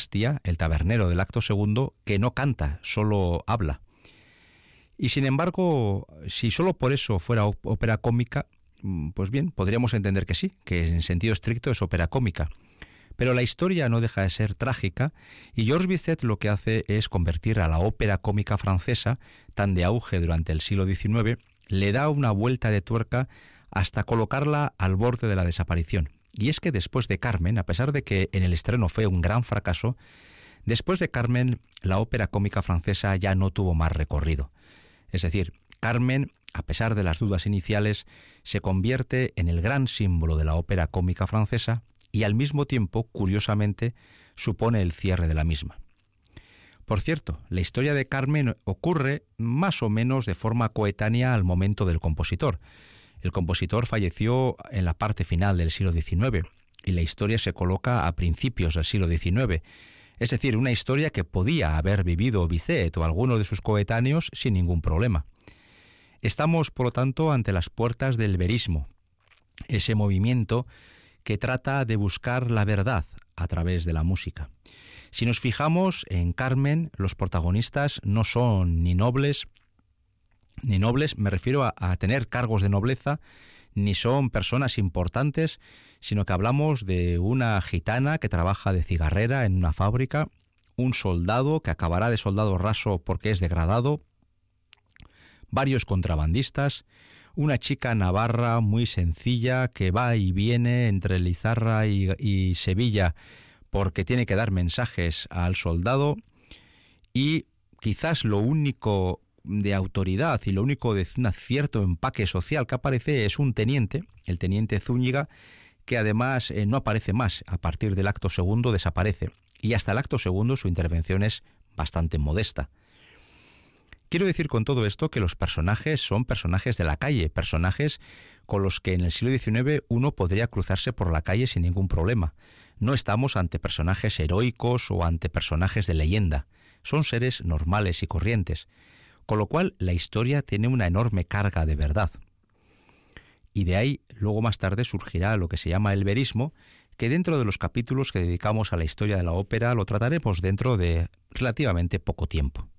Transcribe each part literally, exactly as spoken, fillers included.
Bastia, el tabernero del acto segundo, que no canta, solo habla. Y sin embargo, si solo por eso fuera ópera cómica, pues bien, podríamos entender que sí, que en sentido estricto es ópera cómica. Pero la historia no deja de ser trágica y Georges Bizet lo que hace es convertir a la ópera cómica francesa, tan de auge durante el siglo diecinueve, le da una vuelta de tuerca hasta colocarla al borde de la desaparición. Y es que después de Carmen, a pesar de que en el estreno fue un gran fracaso, después de Carmen la ópera cómica francesa ya no tuvo más recorrido. Es decir, Carmen, a pesar de las dudas iniciales, se convierte en el gran símbolo de la ópera cómica francesa y al mismo tiempo, curiosamente, supone el cierre de la misma. Por cierto, la historia de Carmen ocurre más o menos de forma coetánea al momento del compositor. El compositor falleció en la parte final del siglo diecinueve y la historia se coloca a principios del siglo diecinueve. Es decir, una historia que podía haber vivido Bizet o alguno de sus coetáneos sin ningún problema. Estamos, por lo tanto, ante las puertas del verismo, ese movimiento que trata de buscar la verdad a través de la música. Si nos fijamos en Carmen, los protagonistas no son ni nobles, ni nobles, me refiero a, a tener cargos de nobleza, ni son personas importantes, sino que hablamos de una gitana que trabaja de cigarrera en una fábrica, un soldado que acabará de soldado raso porque es degradado, varios contrabandistas, una chica navarra muy sencilla que va y viene entre Lizarra y, y Sevilla porque tiene que dar mensajes al soldado, y quizás lo único de autoridad y lo único de un cierto empaque social que aparece es un teniente, el teniente Zúñiga, que además eh, no aparece más. A partir del acto segundo desaparece, y hasta el acto segundo su intervención es bastante modesta. Quiero decir con todo esto que los personajes son personajes de la calle, personajes con los que en el siglo diecinueve uno podría cruzarse por la calle sin ningún problema. No estamos ante personajes heroicos o ante personajes de leyenda, son seres normales y corrientes, con lo cual la historia tiene una enorme carga de verdad. Y de ahí luego más tarde surgirá lo que se llama el verismo, que dentro de los capítulos que dedicamos a la historia de la ópera lo trataremos dentro de relativamente poco tiempo.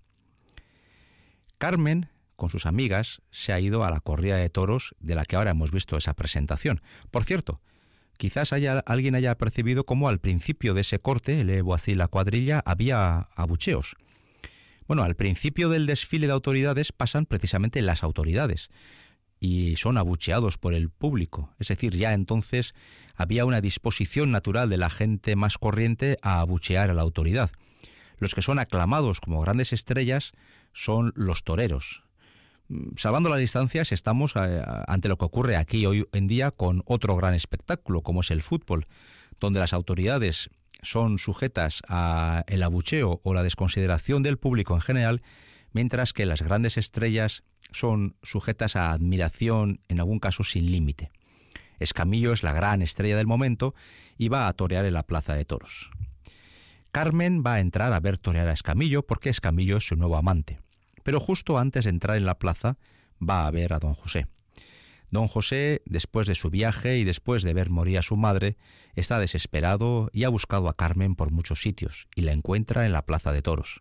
Carmen, con sus amigas, se ha ido a la corrida de toros de la que ahora hemos visto esa presentación. Por cierto, quizás haya, alguien haya percibido cómo al principio de ese corte, el Voici la cuadrilla, había abucheos. Bueno, al principio del desfile de autoridades pasan precisamente las autoridades y son abucheados por el público. Es decir, ya entonces había una disposición natural de la gente más corriente a abuchear a la autoridad. Los que son aclamados como grandes estrellas son los toreros. Salvando las distancias, estamos ante lo que ocurre aquí hoy en día con otro gran espectáculo, como es el fútbol, donde las autoridades son sujetas al abucheo o la desconsideración del público en general, mientras que las grandes estrellas son sujetas a admiración, en algún caso sin límite. Escamillo es la gran estrella del momento y va a torear en la plaza de toros. Carmen va a entrar a ver torear a Escamillo porque Escamillo es su nuevo amante. Pero justo antes de entrar en la plaza va a ver a don José. Don José, después de su viaje y después de ver morir a su madre, está desesperado y ha buscado a Carmen por muchos sitios y la encuentra en la plaza de toros.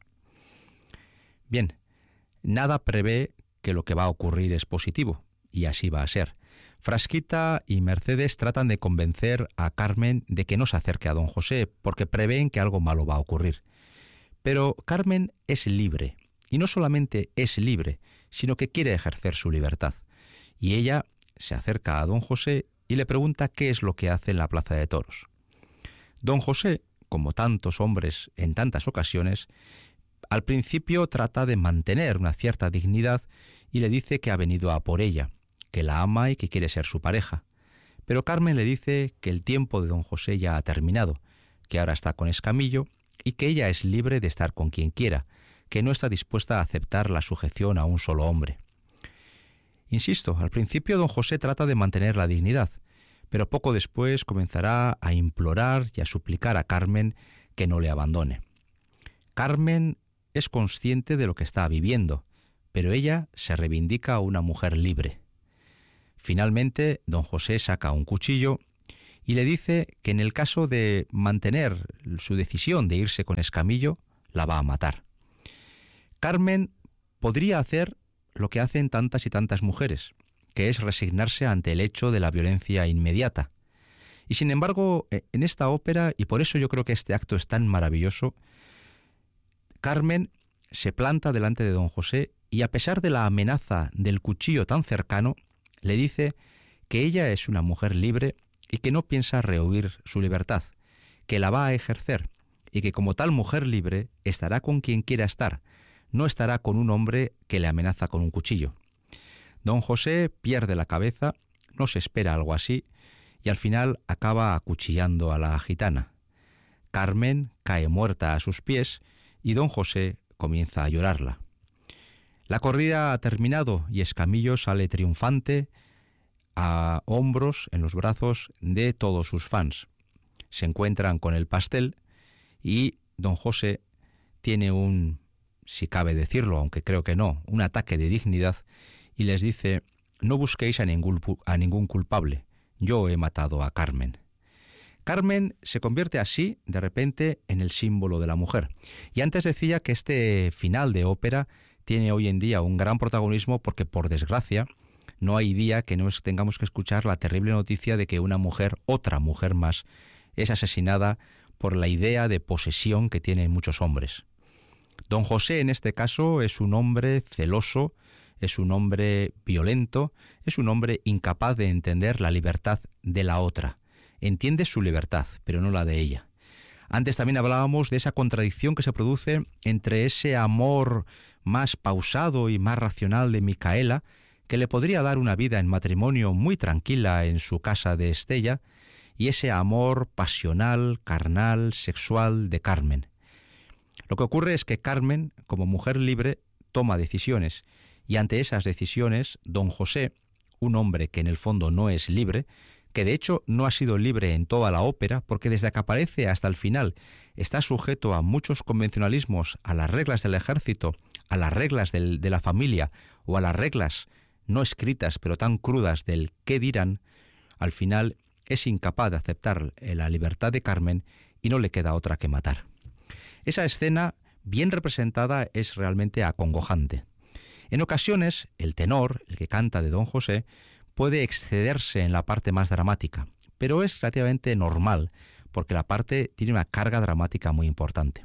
Bien, nada prevé que lo que va a ocurrir es positivo, y así va a ser. Frasquita y Mercedes tratan de convencer a Carmen de que no se acerque a don José, porque prevén que algo malo va a ocurrir. Pero Carmen es libre, y no solamente es libre, sino que quiere ejercer su libertad. Y ella se acerca a don José y le pregunta qué es lo que hace en la plaza de toros. Don José, como tantos hombres en tantas ocasiones, al principio trata de mantener una cierta dignidad y le dice que ha venido a por ella, que la ama y que quiere ser su pareja. Pero Carmen le dice que el tiempo de don José ya ha terminado, que ahora está con Escamillo y que ella es libre de estar con quien quiera, que no está dispuesta a aceptar la sujeción a un solo hombre. Insisto, al principio don José trata de mantener la dignidad, pero poco después comenzará a implorar y a suplicar a Carmen que no le abandone. Carmen es consciente de lo que está viviendo, pero ella se reivindica una mujer libre. Finalmente, don José saca un cuchillo y le dice que en el caso de mantener su decisión de irse con Escamillo, la va a matar. Carmen podría hacer lo que hacen tantas y tantas mujeres, que es resignarse ante el hecho de la violencia inmediata. Y sin embargo, en esta ópera, y por eso yo creo que este acto es tan maravilloso, Carmen se planta delante de don José y, a pesar de la amenaza del cuchillo tan cercano, le dice que ella es una mujer libre y que no piensa rehuir su libertad, que la va a ejercer y que como tal mujer libre estará con quien quiera estar, no estará con un hombre que le amenaza con un cuchillo. Don José pierde la cabeza, no se espera algo así, y al final acaba acuchillando a la gitana. Carmen cae muerta a sus pies y don José comienza a llorarla. La corrida ha terminado y Escamillo sale triunfante a hombros, en los brazos de todos sus fans. Se encuentran con el pastel y don José tiene un, si cabe decirlo, aunque creo que no, un ataque de dignidad y les dice: no busquéis a ningún, a ningún culpable, yo he matado a Carmen. Carmen se convierte así, de repente, en el símbolo de la mujer. Y antes decía que este final de ópera tiene hoy en día un gran protagonismo porque, por desgracia, no hay día que no tengamos que escuchar la terrible noticia de que una mujer, otra mujer más, es asesinada por la idea de posesión que tienen muchos hombres. Don José, en este caso, es un hombre celoso, es un hombre violento, es un hombre incapaz de entender la libertad de la otra. Entiende su libertad, pero no la de ella. Antes también hablábamos de esa contradicción que se produce entre ese amor más pausado y más racional de Micaela, que le podría dar una vida en matrimonio muy tranquila en su casa de Estella, y ese amor pasional, carnal, sexual de Carmen. Lo que ocurre es que Carmen, como mujer libre, toma decisiones, y ante esas decisiones, don José, un hombre que en el fondo no es libre, que de hecho no ha sido libre en toda la ópera, porque desde que aparece hasta el final está sujeto a muchos convencionalismos, a las reglas del ejército, a las reglas del, de la familia o a las reglas no escritas pero tan crudas del qué dirán, al final es incapaz de aceptar la libertad de Carmen y no le queda otra que matar. Esa escena, bien representada, es realmente acongojante. En ocasiones, el tenor, el que canta de don José, puede excederse en la parte más dramática, pero es relativamente normal, porque la parte tiene una carga dramática muy importante.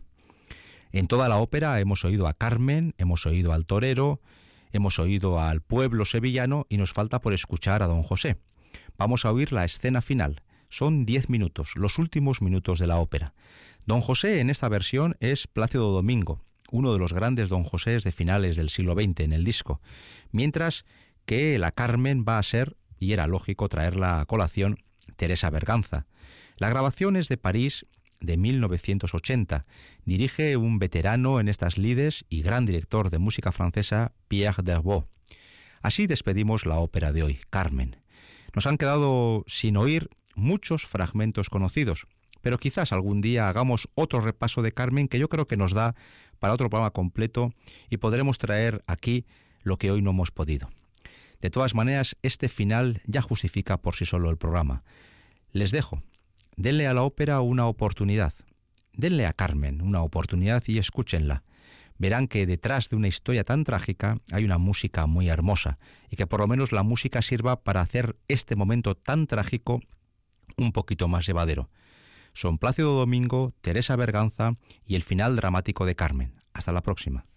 En toda la ópera hemos oído a Carmen, hemos oído al torero, hemos oído al pueblo sevillano y nos falta por escuchar a don José. Vamos a oír la escena final. Son diez minutos, los últimos minutos de la ópera. Don José en esta versión es Plácido Domingo, uno de los grandes don Josés de finales del siglo veinte en el disco, mientras que la Carmen va a ser, y era lógico traerla a colación, Teresa Berganza. La grabación es de París de mil novecientos ochenta. Dirige un veterano en estas lides y gran director de música francesa, Pierre Dervaux. Así despedimos la ópera de hoy, Carmen. Nos han quedado sin oír muchos fragmentos conocidos, pero quizás algún día hagamos otro repaso de Carmen que yo creo que nos da para otro programa completo y podremos traer aquí lo que hoy no hemos podido. De todas maneras, este final ya justifica por sí solo el programa. Les dejo. Denle a la ópera una oportunidad. Denle a Carmen una oportunidad y escúchenla. Verán que detrás de una historia tan trágica hay una música muy hermosa y que por lo menos la música sirva para hacer este momento tan trágico un poquito más llevadero. Son Plácido Domingo, Teresa Berganza y el final dramático de Carmen. Hasta la próxima.